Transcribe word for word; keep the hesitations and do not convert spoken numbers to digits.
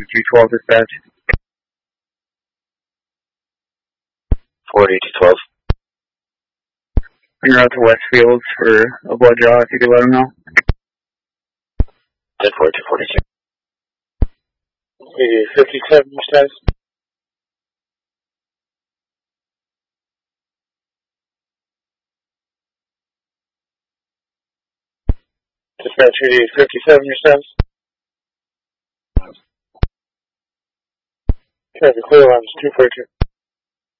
two twelve dispatch. forty two twelve. You're out to Westfields for a blood draw if you could let them know. ten forty-two forty-two. eighty-eight fifty-seven, your status? Dispatch eighty-eight fifty-seven, your status? Traffic clear lines two forty-two.